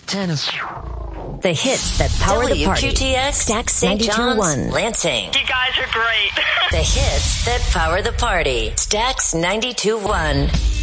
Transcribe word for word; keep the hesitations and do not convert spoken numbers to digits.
Tennis. The hits that power the party. W Q T X, Stax Saint ninety-two John's, one. Lansing. You guys are great. The hits that power the party. Stax ninety-two one.